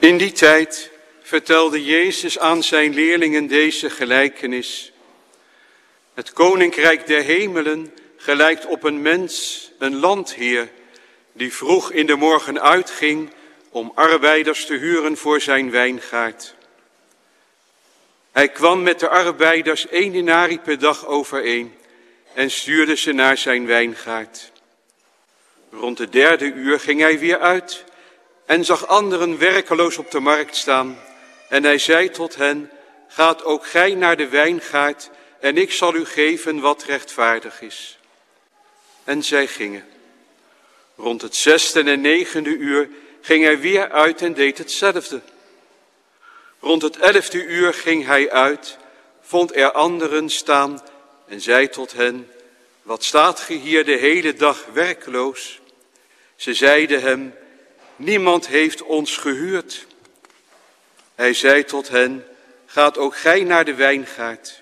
In die tijd vertelde Jezus aan zijn leerlingen deze gelijkenis. Het koninkrijk der hemelen gelijkt op een mens, een landheer, die vroeg in de morgen uitging om arbeiders te huren voor zijn wijngaard. Hij kwam met de arbeiders 1 denarii per dag overeen en stuurde ze naar zijn wijngaard. Rond de 3e uur ging hij weer uit en zag anderen werkeloos op de markt staan. En hij zei tot hen: gaat ook gij naar de wijngaard en ik zal u geven wat rechtvaardig is. En zij gingen. Rond het 6e en 9e uur ging hij weer uit en deed hetzelfde. Rond het 11e uur ging hij uit, vond er anderen staan en zei tot hen: wat staat ge hier de hele dag werkloos? Ze zeiden hem: niemand heeft ons gehuurd. Hij zei tot hen: gaat ook gij naar de wijngaard.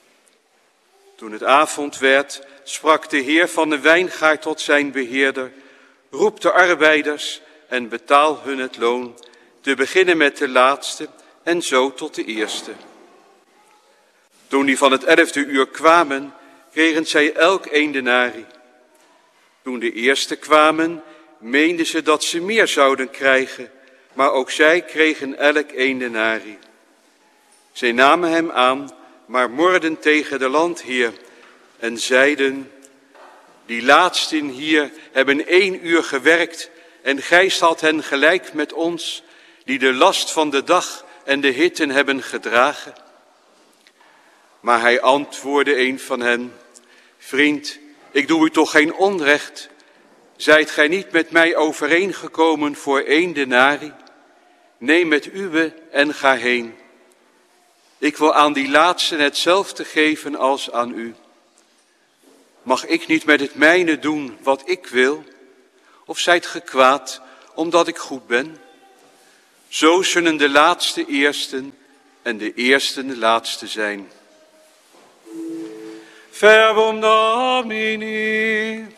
Toen het avond werd, sprak de heer van de wijngaard tot zijn beheerder: roep de arbeiders en betaal hun het loon, te beginnen met de laatste en zo tot de eerste. Toen die van het 11e uur kwamen, kregen zij elk 1 denarii. Toen de eerste kwamen, meenden ze dat ze meer zouden krijgen, maar ook zij kregen elk 1 denarii. Zij namen hem aan, maar morden tegen de landheer en zeiden: die laatsten hier hebben 1 uur gewerkt en gij stelt hen gelijk met ons, die de last van de dag en de hitte hebben gedragen. Maar hij antwoordde een van hen: vriend, ik doe u toch geen onrecht? Zijt gij niet met mij overeengekomen voor 1 denarii? Neem het uwe en ga heen. Ik wil aan die laatsten hetzelfde geven als aan u. Mag ik niet met het mijne doen wat ik wil? Of zijt ge kwaad omdat ik goed ben? Zo zullen de laatste eersten en de eersten de laatste zijn. Verbum Domini.